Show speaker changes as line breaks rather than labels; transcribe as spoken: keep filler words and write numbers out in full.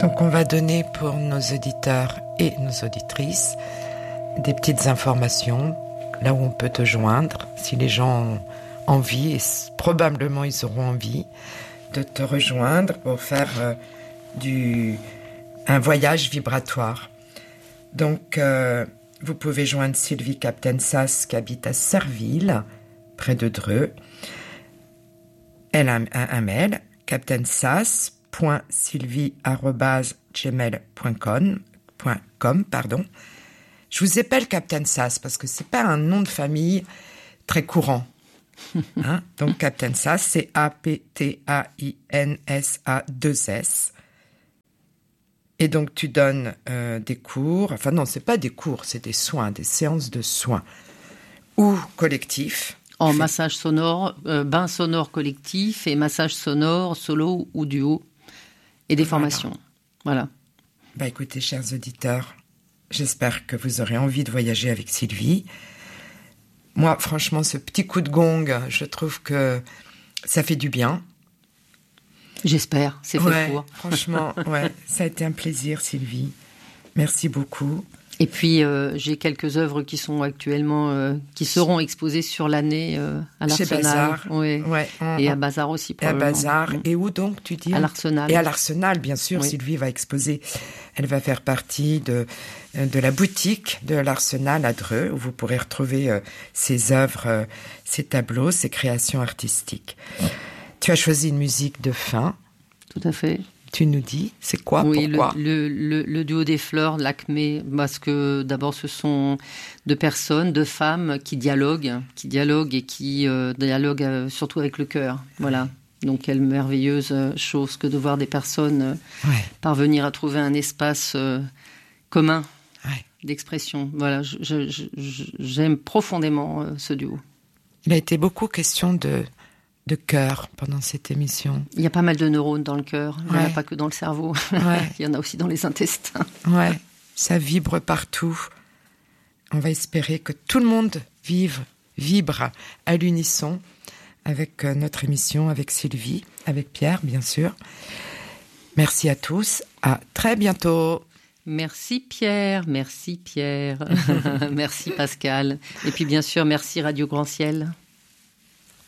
Donc on va donner pour nos auditeurs et nos auditrices des petites informations, là où on peut te joindre, si les gens ont envie, et probablement ils auront envie de te rejoindre pour faire euh, du, un voyage vibratoire. Donc euh, vous pouvez joindre Sylvie Captensas qui habite à Serville, près de Dreux. Elle a un, un, un mail, captensas point sylvie arobase gmail point com, pardon. Je vous appelle Captensas parce que c'est pas un nom de famille très courant. Hein? Donc Captensas, c'est A P T A I N S A deux S. Et donc tu donnes euh, des cours, enfin non, c'est pas des cours, c'est des soins, des séances de soins ou collectifs.
En
Fait...
massage sonore, euh, bain sonore collectif et massage sonore solo ou duo. Et des voilà. formations. Voilà.
Bah écoutez, chers auditeurs, j'espère que vous aurez envie de voyager avec Sylvie. Moi, franchement, ce petit coup de gong, je trouve que ça fait du bien.
J'espère, c'est fait
ouais,
pour.
Franchement, ouais, ça a été un plaisir, Sylvie. Merci beaucoup.
Et puis, euh, j'ai quelques œuvres qui sont actuellement, euh, qui seront exposées sur l'année euh, à l'Arsenal.
Chez Bazar.
Oui.
Ouais, on,
et à Bazar aussi,
et à
probablement.
Bazar. Et où donc, tu dis?
À l'Arsenal.
Et à l'Arsenal, bien sûr, oui. Sylvie va exposer. Elle va faire partie de, de la boutique de l'Arsenal à Dreux, où vous pourrez retrouver euh, ses œuvres, euh, ses tableaux, ses créations artistiques. Tu as choisi une musique de fin.
Tout à fait.
Tu nous dis, c'est quoi,
oui,
pourquoi?
le, le, le, le duo des fleurs, l'Acmé, parce que d'abord ce sont deux personnes, deux femmes qui dialoguent, qui dialoguent et qui euh, dialoguent euh, surtout avec le cœur. Voilà. Donc quelle merveilleuse chose que de voir des personnes euh, ouais. parvenir à trouver un espace euh, commun ouais. d'expression. Voilà, je, je, je, j'aime profondément euh, ce duo.
Il a été beaucoup question de de cœur pendant cette émission.
Il y a pas mal de neurones dans le cœur. Il n'y
ouais.
en a pas que dans le cerveau.
Ouais.
Il y en a aussi dans les intestins.
Ouais, ça vibre partout. On va espérer que tout le monde vive, vibre à l'unisson avec notre émission, avec Sylvie, avec Pierre, bien sûr. Merci à tous. À très bientôt.
Merci Pierre, merci Pierre. Merci Pascal. Et puis bien sûr, merci Radio Grand Ciel.